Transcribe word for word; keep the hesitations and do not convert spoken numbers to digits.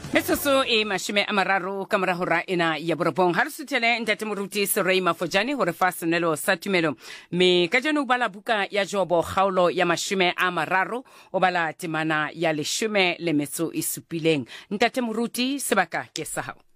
Metsotso e mashome a mararo ka mora hora ena ya borobong ha re suthele ntate moruti Serei Mafojane hore fa senelo sa tumelo me ka jeno bala buka ya Jobo kgaolo ya mashome a mararo o bala temana ya leshome le metso e supileng ntate moruti sebaka ke sa hao.